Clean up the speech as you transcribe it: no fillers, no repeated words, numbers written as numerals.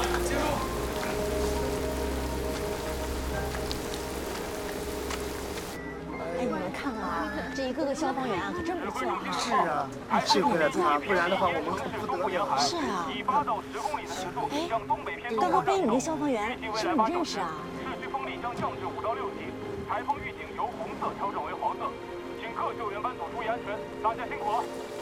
哎，你们看看啊，这一个个消防员啊，可真不错啊。 是啊，幸亏了他，不然的话我们可不得了。 是啊。哎，大哥飞，你这消防员是不是你认识啊？ 市区风力将降至5到6级，台风预警由红色调整为黄色，请各救援班组注意安全，大家辛苦了。